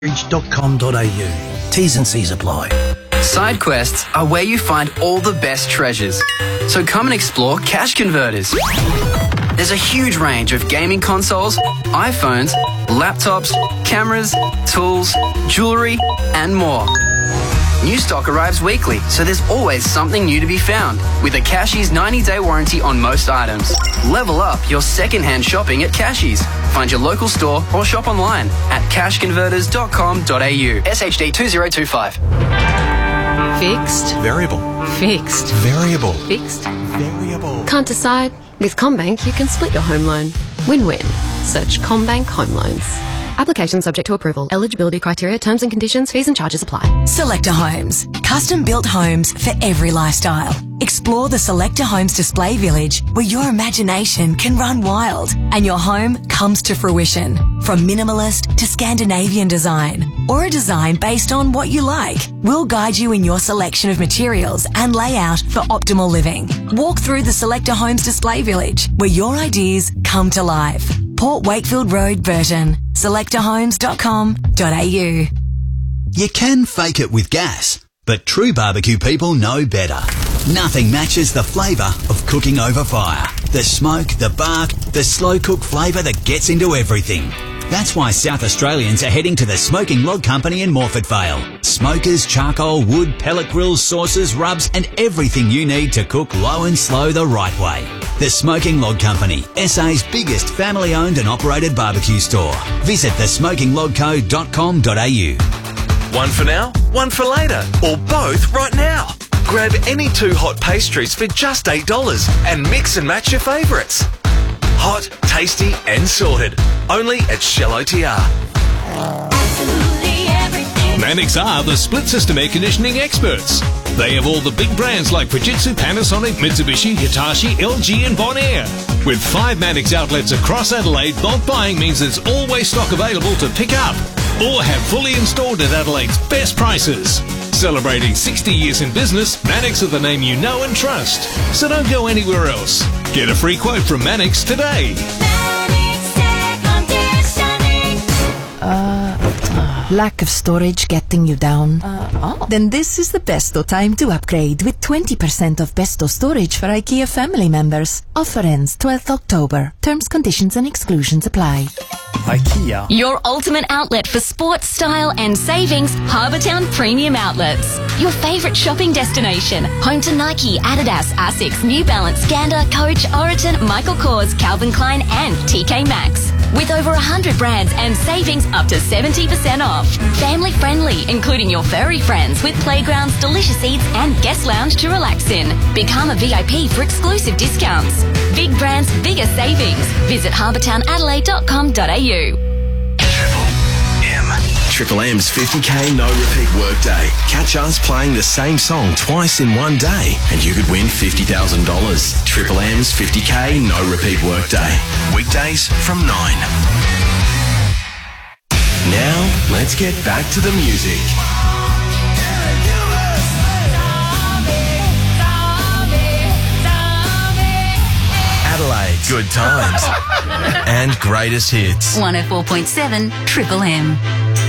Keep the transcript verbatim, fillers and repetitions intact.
dot com dot a u. T's and C's apply. Side quests are where you find all the best treasures. So come and explore Cash Converters. There's a huge range of gaming consoles, iPhones, laptops, cameras, tools, jewellery and more. New stock arrives weekly, so there's always something new to be found. With a Cashies ninety day warranty on most items. Level up your second-hand shopping at Cashies. Find your local store or shop online at cash converters dot com dot a u. S H D two zero two five. Fixed. Variable. Fixed. Variable. Fixed. Variable. Can't decide? With CommBank, you can split your home loan. Win-win. Search CommBank Home Loans. Application subject to approval. Eligibility criteria, terms and conditions, fees and charges apply. Selector Homes. Custom-built homes for every lifestyle. Explore the Selector Homes Display Village, where your imagination can run wild and your home comes to fruition. From minimalist to Scandinavian design, or a design based on what you like. We'll guide you in your selection of materials and layout for optimal living. Walk through the Selector Homes Display Village, where your ideas come to life. Port Wakefield Road, Burton. selector homes dot com dot a u. You can fake it with gas, but true barbecue people know better. Nothing matches the flavour of cooking over fire. The smoke, the bark, the slow cook flavour that gets into everything. That's why South Australians are heading to the Smoking Log Company in Morford Vale. Smokers, charcoal, wood, pellet grills, sauces, rubs and everything you need to cook low and slow the right way. The Smoking Log Company, S A's biggest family-owned and operated barbecue store. Visit the smoking log co dot com dot a u. One for now, one for later, or both right now. Grab any two hot pastries for just eight dollars and mix and match your favourites. Hot, tasty and sorted. Only at Shell O T R. Mannix are the split system air conditioning experts. They have all the big brands like Fujitsu, Panasonic, Mitsubishi, Hitachi, L G and Bonaire. With five Mannix outlets across Adelaide, bulk buying means there's always stock available to pick up or have fully installed at Adelaide's best prices. Celebrating sixty years in business, Mannix are the name you know and trust. So don't go anywhere else. Get a free quote from Mannix today. Uh, lack of storage getting you down? Uh, oh. Then this is the besto time to upgrade with twenty percent of besto storage for IKEA family members. Offer ends twelfth October. Terms, conditions and exclusions apply. IKEA. Your ultimate outlet for sports, style and savings, Harbour Town Premium Outlets. Your favourite shopping destination. Home to Nike, Adidas, Asics, New Balance, Gander, Coach, Oriton, Michael Kors, Calvin Klein and T K Maxx. With over one hundred brands and savings up to seventy percent off. Family friendly, including your furry friends with playgrounds, delicious eats and guest lounge to relax in. Become a V I P for exclusive discounts. Big brands, bigger savings. Visit harbour town adelaide dot com dot a u. Triple M's fifty K no repeat workday. Catch us playing the same song twice in one day and you could win fifty thousand dollars. Triple M's fifty K no repeat workday. Weekdays from nine. Now, let's get back to the music. Adelaide, good times and greatest hits. one oh four point seven Triple M.